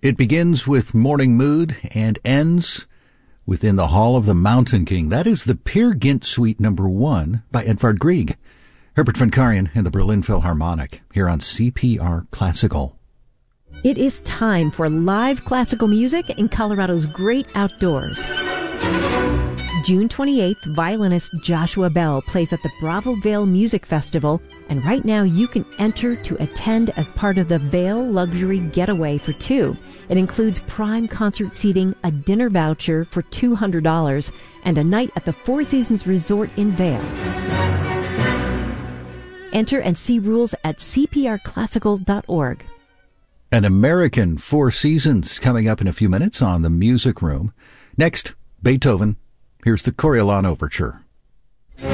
It begins with Morning Mood and ends within the Hall of the Mountain King. That is the Peer Gynt Suite No. 1 by Edvard Grieg. Herbert von Karajan and the Berlin Philharmonic here on CPR Classical. It is time for live classical music in Colorado's great outdoors. June 28th, violinist Joshua Bell plays at the Bravo Vale Music Festival, and right now you can enter to attend as part of the Vale Luxury Getaway for two. It includes prime concert seating, a dinner voucher for $200, and a night at the Four Seasons Resort in Vale. Enter and see rules at cprclassical.org. An American Four Seasons coming up in a few minutes on the Music Room. Next, Beethoven. Here's the Coriolan Overture.